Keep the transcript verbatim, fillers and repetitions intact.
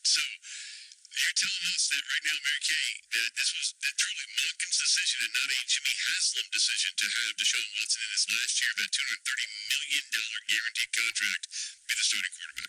So you're telling us that right now, Mary Kay, that this was that Charlie Monken's decision and not a Jimmy Haslam decision to have Deshaun Watson in his last year of that two hundred thirty million dollars guaranteed contract be the starting quarterback?